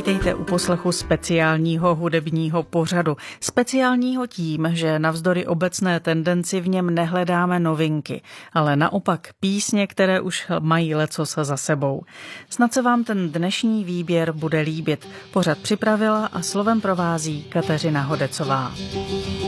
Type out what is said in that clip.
Vítejte u poslechu speciálního hudebního pořadu. Speciálního tím, že navzdory obecné tendenci v něm nehledáme novinky, ale naopak písně, které už mají lecos za sebou. Snad se vám ten dnešní výběr bude líbit. Pořad připravila a slovem provází Kateřina Hodecová.